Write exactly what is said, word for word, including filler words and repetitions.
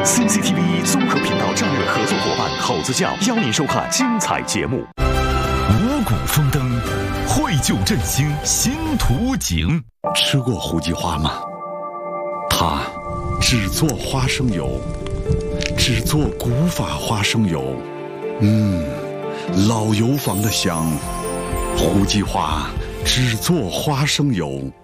C C T V 综合频道战略合作伙伴猴子酱邀您收看精彩节目。五谷丰登，绘就振兴新图景。 吃过胡记花吗？它只做花生油，只做古法花生油。嗯，老油坊的香。胡记花只做花生油。